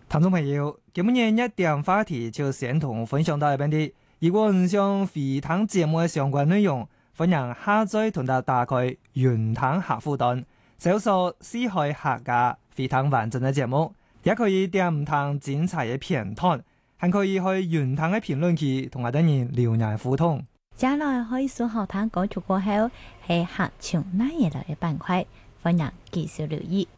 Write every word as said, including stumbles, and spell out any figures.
聽眾朋友，今日一點話題就先同分享到一邊啲。如果唔想回聽節目嘅相關內容，歡迎下載同埋打開雲聽客戶端，搜索四海客家回聽完整嘅節目，也可以點唔同精彩嘅片段，還可以去雲聽嘅評論區同我哋人留言互動。 接下來可以數學堂歌曲過後係客唱那嘢來嘅板塊，歡迎繼續留意。